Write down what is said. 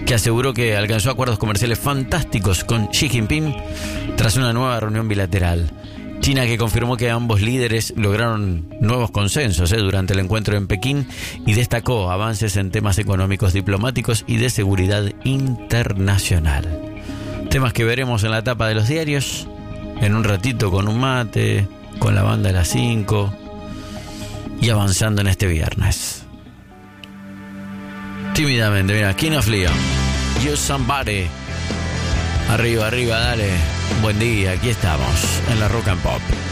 que aseguró que alcanzó acuerdos comerciales fantásticos con Xi Jinping tras una nueva reunión bilateral. China, que confirmó que ambos líderes lograron nuevos consensos durante el encuentro en Pekín, y destacó avances en temas económicos, diplomáticos y de seguridad internacional. Temas que veremos en la tapa de los diarios en un ratito, con un mate, con la banda de las 5 y avanzando en este viernes. Tímidamente, mira, King of Leon, You Somebody. Arriba, arriba, dale. Buen día, aquí estamos en la Rock and Pop.